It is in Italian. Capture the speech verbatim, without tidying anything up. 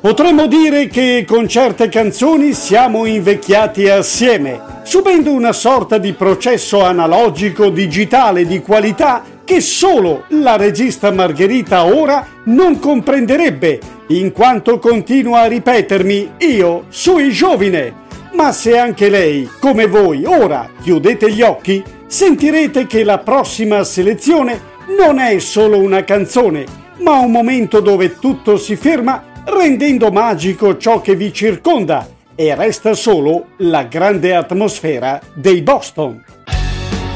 Potremmo dire che con certe canzoni siamo invecchiati assieme, subendo una sorta di processo analogico digitale di qualità che solo la regista Margherita ora non comprenderebbe, in quanto continua a ripetermi io sui giovine. Ma se anche lei, come voi, ora chiudete gli occhi, sentirete che la prossima selezione non è solo una canzone, ma un momento dove tutto si ferma, rendendo magico ciò che vi circonda e resta solo la grande atmosfera dei Boston.